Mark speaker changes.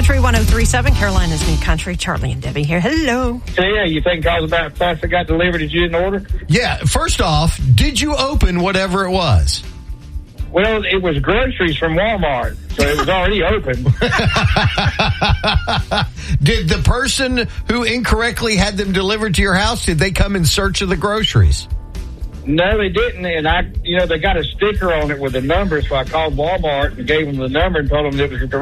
Speaker 1: Country 103.7, Carolina's New Country. Charlie and Debbie here. Hello.
Speaker 2: Yeah, you think I was about fast that got delivered as you didn't order?
Speaker 3: Yeah, first off, did you open whatever it was?
Speaker 2: Well, it was groceries from Walmart, so it was already open.
Speaker 3: Did the person who incorrectly had them delivered to your house, did they come in search of the groceries?
Speaker 2: No, they didn't, and they got a sticker on it with a number, so I called Walmart and gave them the number and told them it was the